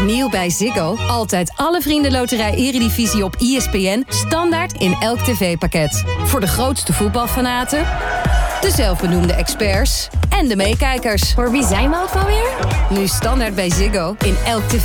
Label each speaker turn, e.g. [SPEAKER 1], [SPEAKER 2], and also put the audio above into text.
[SPEAKER 1] Nieuw bij Ziggo. Altijd alle Vriendenloterij Eredivisie op ESPN. Standaard in elk tv-pakket. Voor de grootste voetbalfanaten, de zelfbenoemde experts en de meekijkers.
[SPEAKER 2] Voor wie zijn we ook alweer?
[SPEAKER 1] Nu standaard bij Ziggo in elk tv.